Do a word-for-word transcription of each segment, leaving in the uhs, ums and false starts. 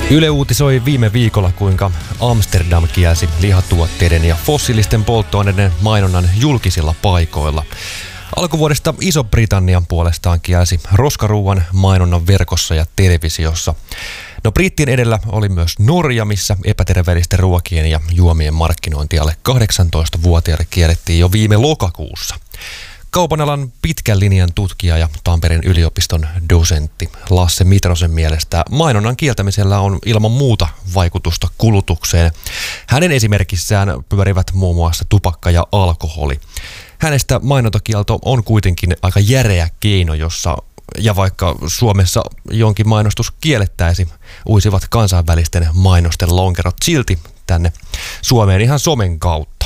Yle uutisoi viime viikolla, kuinka Amsterdam kielsi lihatuotteiden ja fossiilisten polttoaineiden mainonnan julkisilla paikoilla. Alkuvuodesta Iso-Britannian puolestaan kielsi roskaruuan mainonnan verkossa ja televisiossa. No brittien edellä oli myös Norja, missä epäterveellisten ruokien ja juomien markkinointi alle kahdeksantoistavuotiaille kiellettiin jo viime lokakuussa. Kaupan alan pitkän linjan tutkija ja Tampereen yliopiston dosentti Lasse Mitrosen mielestä mainonnan kieltämisellä on ilman muuta vaikutusta kulutukseen. Hänen esimerkissään pyörivät muun muassa tupakka ja alkoholi. Hänestä mainontakielto on kuitenkin aika järeä keino, jossa, ja vaikka Suomessa jonkin mainostus kiellettäisi, uisivat kansainvälisten mainosten lonkerot silti tänne Suomeen ihan somen kautta.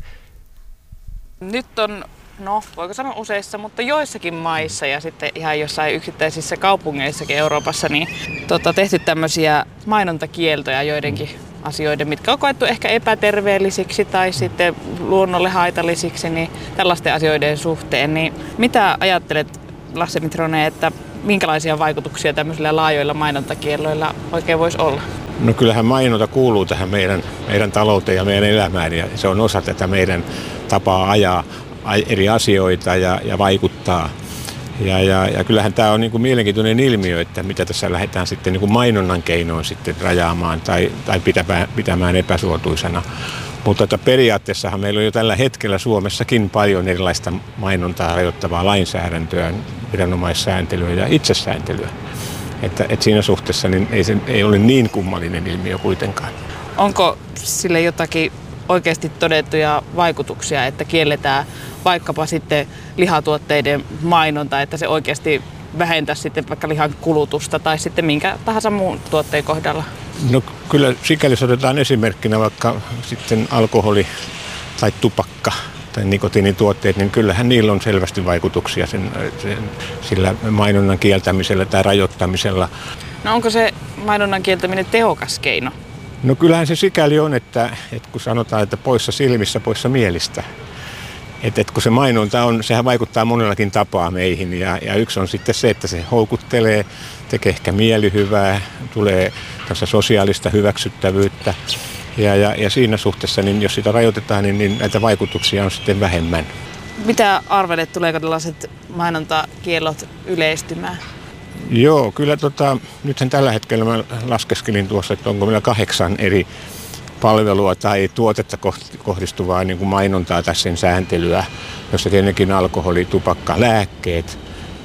Nyt on, no voiko sanoa useissa, mutta joissakin maissa ja sitten ihan jossain yksittäisissä kaupungeissakin Euroopassa niin tota, tehty tämmöisiä mainontakieltoja joidenkin asioiden, mitkä on koettu ehkä epäterveellisiksi tai sitten luonnolle haitallisiksi, niin tällaisten asioiden suhteen. Niin mitä ajattelet, Lasse Mitronen, että minkälaisia vaikutuksia tämmöisillä laajoilla mainontakielloilla oikein voisi olla? No kyllähän mainonta kuuluu tähän meidän, meidän talouteen ja meidän elämään ja se on osa tätä meidän tapaa ajaa eri asioita ja, ja vaikuttaa. Ja, ja, ja kyllähän tämä on niin kuin mielenkiintoinen ilmiö, että mitä tässä lähdetään sitten niin kuin mainonnan keinoin sitten rajaamaan tai, tai pitämään, pitämään epäsuotuisena. Mutta että periaatteessahan meillä on jo tällä hetkellä Suomessakin paljon erilaista mainontaa rajoittavaa lainsäädäntöä, viranomaissääntelyä ja itsesääntelyä. Että, että siinä suhteessa niin ei, se, ei ole niin kummallinen ilmiö kuitenkaan. Onko sille jotakin oikeasti todettuja vaikutuksia, että kielletään vaikkapa sitten lihatuotteiden mainonta, että se oikeasti vähentäisi sitten vaikka lihan kulutusta tai sitten minkä tahansa muun tuotteen kohdalla? No kyllä sikäli jos otetaan esimerkkinä vaikka sitten alkoholi tai tupakka tai nikotiinituotteet, niin kyllähän niillä on selvästi vaikutuksia sen, sen, sillä mainonnan kieltämisellä tai rajoittamisella. No onko se mainonnan kieltäminen tehokas keino? No kyllähän se sikäli on, että, että kun sanotaan, että poissa silmissä, poissa mielistä. Että, että kun se mainonta on, sehän vaikuttaa monellakin tapaa meihin ja, ja yksi on sitten se, että se houkuttelee, tekee ehkä mielihyvää, tulee tässä sosiaalista hyväksyttävyyttä ja, ja, ja siinä suhteessa, niin jos sitä rajoitetaan, niin, niin näitä vaikutuksia on sitten vähemmän. Mitä arvelet, tuleeko tällaiset mainontakiellot yleistymään? Joo, kyllä tota, nythän tällä hetkellä mä laskeskelin tuossa, että onko meillä kahdeksan eri palvelua tai tuotetta kohdistuvaa niin kuin mainontaa tai sen sääntelyä, jossa tietenkin alkoholi, tupakka, lääkkeet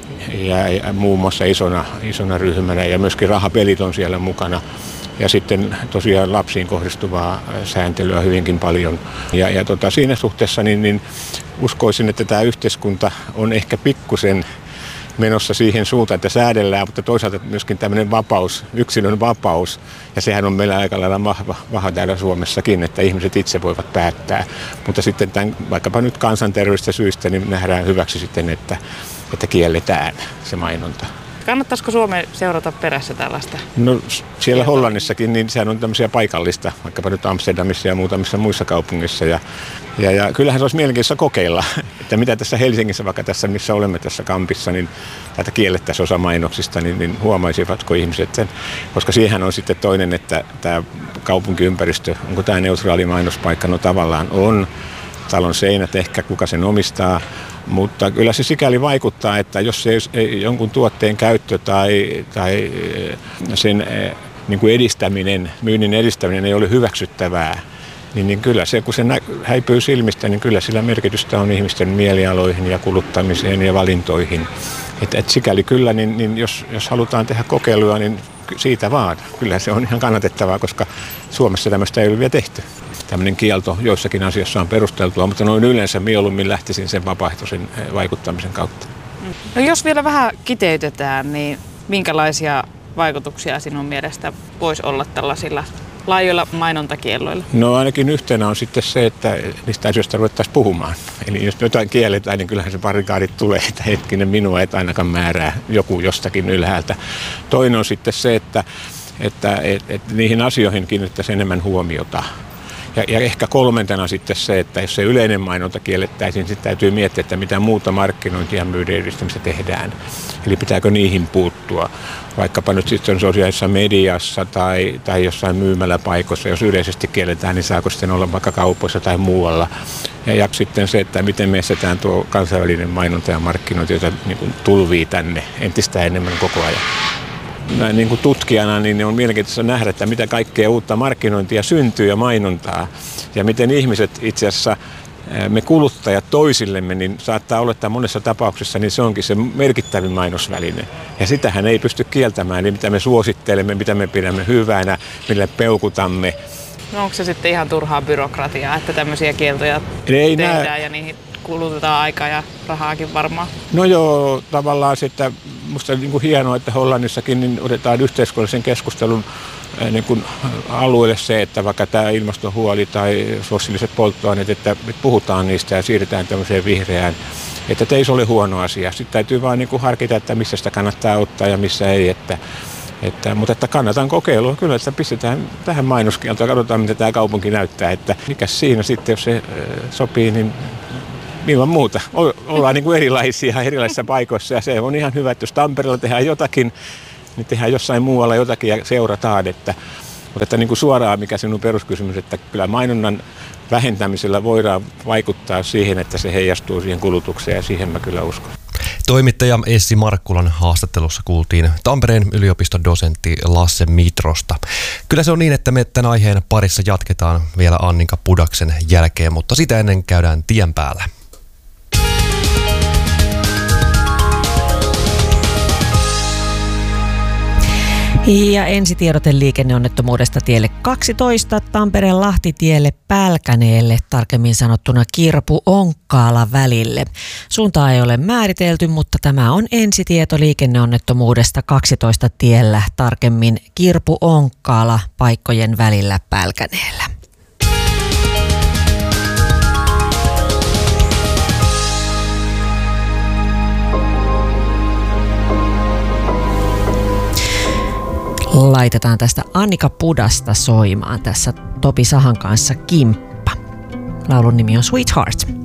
ja, ja muun muassa isona, isona ryhmänä ja myöskin rahapelit on siellä mukana. Ja sitten tosiaan lapsiin kohdistuvaa sääntelyä hyvinkin paljon. Ja, ja tota, siinä suhteessa niin, niin uskoisin, että tämä yhteiskunta on ehkä pikkusen menossa siihen suuntaan, että säädellään, mutta toisaalta myöskin tämmöinen vapaus, yksilön vapaus, ja sehän on meillä aika lailla vahva, vahva täällä Suomessakin, että ihmiset itse voivat päättää. Mutta sitten tämän, vaikkapa nyt kansanterveydellisistä syistä, niin nähdään hyväksi sitten, että, että kielletään se mainonta. Kannattaisiko Suomen seurata perässä tällaista? No siellä Hollannissakin, niin sehän on tämmöisiä paikallista, vaikkapa nyt Amsterdamissa ja muutamissa muissa kaupungissa. Ja, ja, ja kyllähän se olisi mielenkiintoista kokeilla, että mitä tässä Helsingissä, vaikka tässä missä olemme tässä kampissa, niin tätä kiellettäisiin osa mainoksista, niin, niin huomaisivatko ihmiset sen. Koska siihen on sitten toinen, että tämä kaupunkiympäristö, onko tämä neutraali mainospaikka, no tavallaan on. Talon seinät ehkä, kuka sen omistaa. Mutta kyllä se sikäli vaikuttaa, että jos ei jonkun tuotteen käyttö tai, tai sen niin kuin edistäminen, myynnin edistäminen ei ole hyväksyttävää, niin, niin kyllä se, kun se häipyy silmistä, niin kyllä sillä merkitystä on ihmisten mielialoihin ja kuluttamiseen ja valintoihin. Et, et sikäli kyllä, niin, niin jos, jos halutaan tehdä kokeiluja, niin siitä vaan. Kyllä se on ihan kannatettavaa, koska Suomessa tämmöistä ei ole vielä tehty. Tämmöinen kielto joissakin asioissa on perusteltua, mutta noin yleensä mieluummin lähtisin sen vapaaehtoisen vaikuttamisen kautta. No jos vielä vähän kiteytetään, niin minkälaisia vaikutuksia sinun mielestä voisi olla tällaisilla laajoilla mainontakielloilla? No ainakin yhtenä on sitten se, että niistä asioista ruvettaisiin puhumaan. Eli jos jotain kielletään, niin kyllähän se barrikaadit tulee, että hetkinen minua et ainakaan määrää joku jostakin ylhäältä. Toinen on sitten se, että, että et, et niihin asioihin kiinnittäisiin enemmän huomiota. Ja, ja ehkä kolmantena sitten se, että jos se yleinen mainonta kiellettäisiin, niin sitten täytyy miettiä, että mitä muuta markkinointia ja myydän edistämistä tehdään. Eli pitääkö niihin puuttua, vaikkapa nyt sitten sosiaalisessa mediassa tai, tai jossain myymäläpaikoissa, jos yleisesti kielletään, niin saako sitten olla vaikka kaupoissa tai muualla. Ja, ja sitten se, että miten me estetään tuo kansainvälinen mainonta ja markkinointi, jota niin kuin tulvii tänne entistä enemmän koko ajan. Näin niin kuin tutkijana niin on mielenkiintoista nähdä, että mitä kaikkea uutta markkinointia syntyy ja mainontaa. Ja miten ihmiset itse asiassa, me kuluttajat toisillemme, niin saattaa olla, että monessa tapauksessa niin se onkin se merkittävin mainosväline. Ja sitähän ei pysty kieltämään, eli mitä me suosittelemme, mitä me pidämme hyvänä, millä peukutamme. No onko se sitten ihan turhaa byrokratiaa, että tämmöisiä kieltoja ei tehdään nää... ja niihin kulutetaan aikaa ja rahaakin varmaan? No joo, tavallaan sitten musta on niin kuin hienoa, että Hollannissakin niin otetaan yhteiskunnallisen keskustelun niin kuin alueelle se, että vaikka tämä ilmastonhuoli tai fossiiliset polttoaineet, että puhutaan niistä ja siirretään tämmöiseen vihreään, että ei se ole huono asia. Sitten täytyy vaan niin kuin harkita, että missä sitä kannattaa ottaa ja missä ei. Että, että, mutta että kannatan kokeilua kyllä, että pistetään tähän mainoskieltoon ja katsotaan, mitä tämä kaupunki näyttää. Että mikä siinä sitten, jos se sopii, niin ilman muuta. Ollaan niin kuin erilaisia erilaisissa paikoissa ja se on ihan hyvä, että jos Tampereella tehdään jotakin, niin tehdään jossain muualla jotakin ja seurataan. Että, mutta että niin kuin suoraan, mikä sinun peruskysymys, että kyllä mainonnan vähentämisellä voidaan vaikuttaa siihen, että se heijastuu siihen kulutukseen ja siihen mä kyllä uskon. Toimittaja Essi Markkulan haastattelussa kuultiin Tampereen yliopiston dosentti Lasse Mitrosta. Kyllä se on niin, että me tämän aiheen parissa jatketaan vielä Annika Pudaksen jälkeen, mutta sitä ennen käydään tien päällä. Ja ensitiedote liikenneonnettomuudesta tielle kaksitoista Tampereen Lahtitielle Pälkäneelle, tarkemmin sanottuna Kirpu-Onkkaala välille. Suuntaa ei ole määritelty, mutta tämä on ensitieto liikenneonnettomuudesta kaksitoista tiellä, tarkemmin Kirpu-Onkkaala paikkojen välillä Pälkäneellä. Laitetaan tästä Annika Pudasta soimaan tässä Topi Sahan kanssa Kimppa. Laulun nimi on Sweetheart.